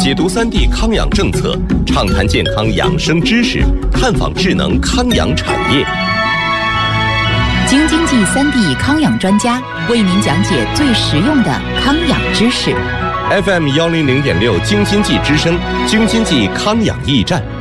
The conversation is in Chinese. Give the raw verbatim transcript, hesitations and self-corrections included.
解读三 D 康养政策，畅谈健康养生知识，探访智能康养产业。 京津冀三 D 康养专家为您讲解最实用的康养知识。 F M 幺零零点六京津冀之声，京津冀康养驿站。